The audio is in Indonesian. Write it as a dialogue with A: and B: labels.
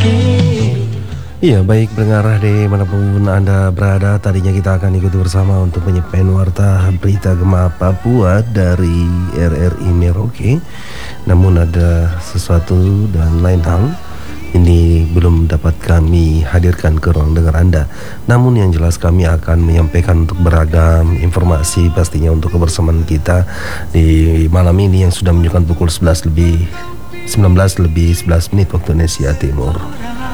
A: Iya, baik pendengar dimanapun Anda berada, tadinya kita akan ikuti bersama untuk penyampaian warta berita Gema Papua dari RRI Merauke. Namun ada sesuatu dan lain hal ini belum dapat kami hadirkan ke ruang dengar Anda. Namun yang jelas kami akan menyampaikan untuk beragam informasi pastinya untuk kebersamaan kita di malam ini yang sudah menunjukkan pukul 19 lebih 11 menit waktu Indonesia Timur.